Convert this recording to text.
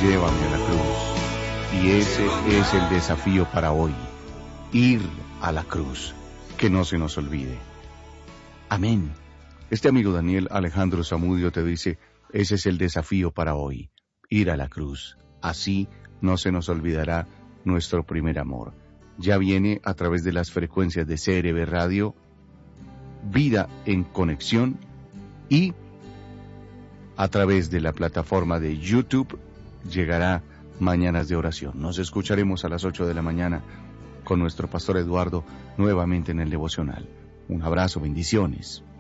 llévame a la cruz. Y ese es el desafío para hoy, ir a la cruz, que no se nos olvide. Amén. Este amigo Daniel Alejandro Zamudio te dice, ese es el desafío para hoy, ir a la cruz. Así no se nos olvidará nuestro primer amor. Ya viene a través de las frecuencias de CRB Radio, Vida en Conexión, y a través de la plataforma de YouTube llegará Mañanas de Oración. Nos escucharemos a las 8 de la mañana con nuestro pastor Eduardo nuevamente en el devocional. Un abrazo, bendiciones.